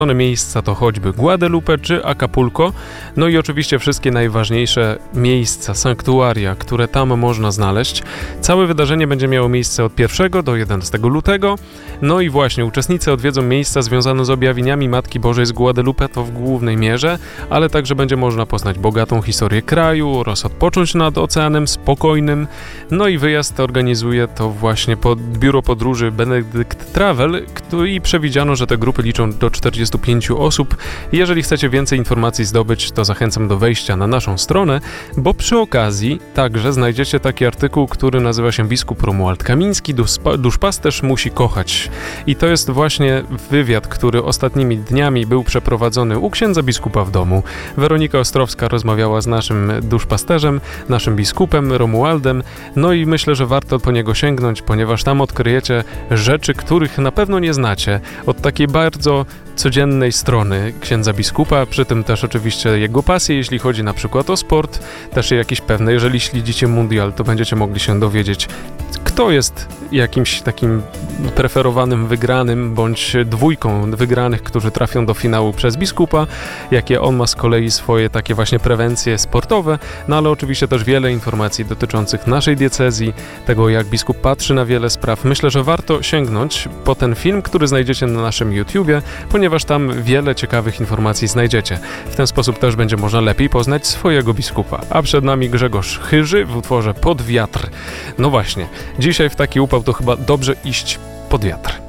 Miejsca to choćby Guadalupe czy Acapulco, no i oczywiście wszystkie najważniejsze miejsca, sanktuaria, które tam można znaleźć. Całe wydarzenie będzie miało miejsce od 1 do 11 lutego, no i właśnie uczestnicy odwiedzą miejsca związane z objawieniami Matki Bożej z Guadalupe, to w głównej mierze, ale także będzie można poznać bogatą historię kraju oraz odpocząć nad Oceanem Spokojnym. No i wyjazd organizuje to właśnie biuro podróży Benedict Travel i przewidziano, że te grupy liczą do 45 osób. Jeżeli chcecie więcej informacji zdobyć, to zachęcam do wejścia na naszą stronę, bo przy okazji także znajdziecie taki artykuł, który nazywa się Biskup Romuald Kamiński, duszpasterz musi kochać. I to jest właśnie wywiad, który ostatnimi dniami był przeprowadzony u księdza biskupa w domu. Weronika Ostrowska rozmawiała z naszym duszpasterzem, naszym biskupem Romualdem, no i myślę, że warto po niego sięgnąć, ponieważ tam odkryjecie rzeczy, których na pewno nie znacie, od takiej bardzo codziennej strony księdza biskupa, przy tym też oczywiście jego pasje, jeśli chodzi na przykład o sport, też jakieś pewne, jeżeli śledzicie mundial, to będziecie mogli się dowiedzieć, kto jest jakimś takim preferowanym wygranym, bądź dwójką wygranych, którzy trafią do finału przez biskupa, jakie on ma z kolei swoje takie właśnie prewencje sportowe, no ale oczywiście też wiele informacji dotyczących naszej diecezji, tego jak biskup patrzy na wiele spraw. Myślę, że warto sięgnąć po ten film, który znajdziecie na naszym YouTubie, ponieważ tam wiele ciekawych informacji znajdziecie. W ten sposób też będzie można lepiej poznać swojego biskupa. A przed nami Grzegorz Chyży w utworze Pod wiatr. No właśnie, dzisiaj w taki upał to chyba dobrze iść pod wiatr.